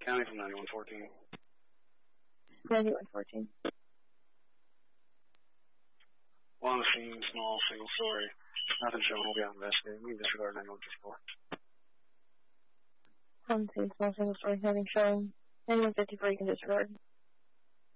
County from 9114. 9114. On the scene, small, single story. Nothing shown, we'll be out investigating. We disregard 9154. On the scene, small, single story, nothing shown. 9154, you can disregard.